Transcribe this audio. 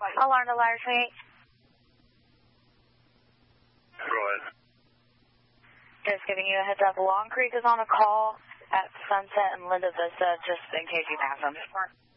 Alarm to Ladder 28. Go ahead. Just giving you a heads up. Long Creek is on a call at Sunset and Linda Vista, just in case you pass them.